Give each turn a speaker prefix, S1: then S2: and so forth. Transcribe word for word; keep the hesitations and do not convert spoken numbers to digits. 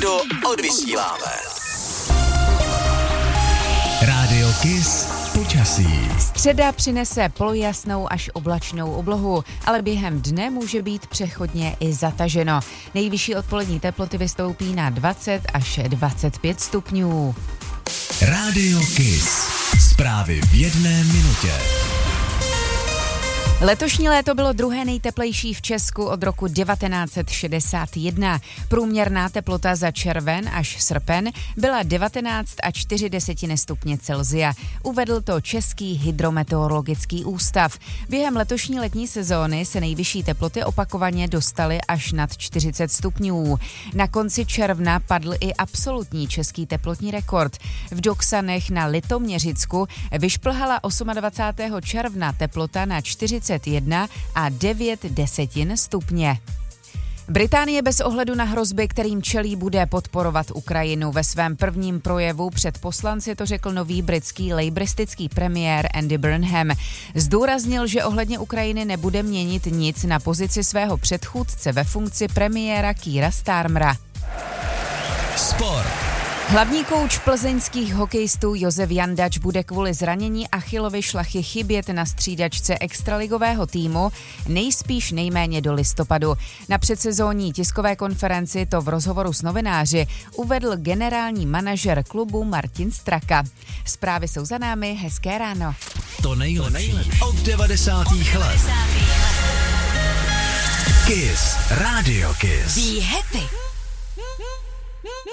S1: víkendu odvysíláme.
S2: Rádio Kiss počasí.
S3: Středa přinese polojasnou až oblačnou oblohu, ale během dne může být přechodně i zataženo. Nejvyšší odpolední teploty vystoupí na dvacet až dvacet pět stupňů.
S2: Rádio Kiss. Zprávy v jedné minutě.
S3: Letošní léto bylo druhé nejteplejší v Česku od roku devatenáct set šedesát jedna. Průměrná teplota za červen až srpen byla devatenáct a čtyři desetiny stupně Celsia. Uvedl to Český hydrometeorologický ústav. Během letošní letní sezóny se nejvyšší teploty opakovaně dostaly až nad čtyřicet stupňů. Na konci června padl i absolutní český teplotní rekord. V Doksanech na Litoměřicku vyšplhala dvacátého osmého června teplota na čtyřicet jedna a devět desetin stupně. Británie bez ohledu na hrozby, kterým čelí, bude podporovat Ukrajinu. Ve svém prvním projevu před poslanci to řekl nový britský lejbristický premiér Andy Burnham. Zdůraznil, že ohledně Ukrajiny nebude měnit nic na pozici svého předchůdce ve funkci premiéra Keira Starmera.
S2: Sport.
S3: Hlavní kouč plzeňských hokejistů Josef Jandač bude kvůli zranění Achillovy šlachy chybět na střídačce extraligového týmu nejspíš nejméně do listopadu. Na předsezónní tiskové konferenci to v rozhovoru s novináři uvedl generální manažer klubu Martin Straka. Zprávy jsou za námi, hezké ráno.
S2: To nejlepší od devadesátých let. Kiss, Rádio Kiss.
S3: Be happy.